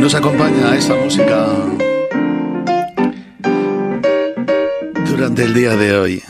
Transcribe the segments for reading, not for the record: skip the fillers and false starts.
Nos acompaña esta música durante el día de hoy.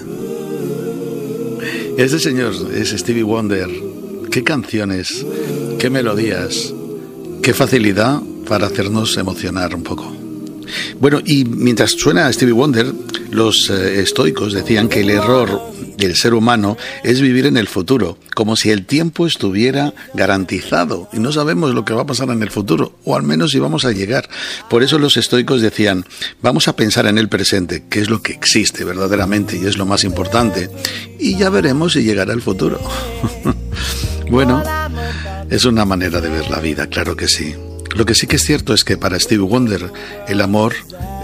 Este señor es Stevie Wonder. Qué canciones, qué melodías, qué facilidad para hacernos emocionar un poco. Bueno, y mientras suena Stevie Wonder, los estoicos decían que el error del ser humano es vivir en el futuro, como si el tiempo estuviera garantizado y no sabemos lo que va a pasar en el futuro, o al menos si vamos a llegar. Por eso los estoicos decían, vamos a pensar en el presente, que es lo que existe verdaderamente y es lo más importante, y ya veremos si llegará el futuro. Bueno, es una manera de ver la vida, claro que sí. Lo que sí que es cierto es que para Stevie Wonder el amor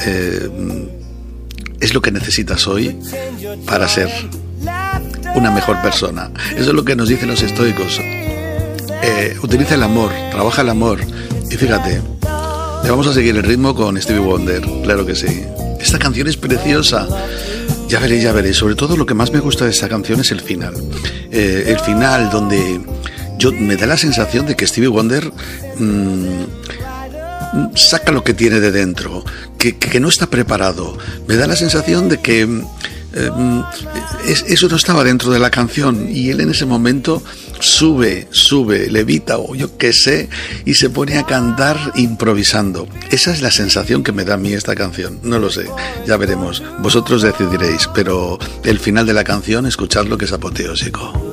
es lo que necesitas hoy para ser una mejor persona. Eso es lo que nos dicen los estoicos. Utiliza el amor, trabaja el amor. Y fíjate, le vamos a seguir el ritmo con Stevie Wonder, claro que sí. Esta canción es preciosa. Ya veréis. Sobre todo lo que más me gusta de esta canción es el final. El final donde me da la sensación de que Stevie Wonder saca lo que tiene de dentro, que no está preparado. Me da la sensación de que eso no estaba dentro de la canción y él en ese momento sube, levita o yo qué sé y se pone a cantar improvisando. Esa es la sensación que me da a mí esta canción. No lo sé, ya veremos, vosotros decidiréis, pero el final de la canción, escuchadlo, que es apoteósico.